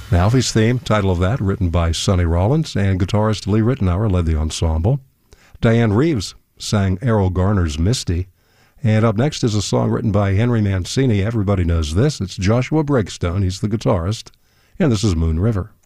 Alfie's theme, title of that, written by Sonny Rollins, and guitarist Lee Ritenour led the ensemble. Diane Reeves sang Errol Garner's Misty. And up next is a song written by Henry Mancini. Everybody knows this. It's Joshua Breakstone. He's the guitarist. And this is Moon River.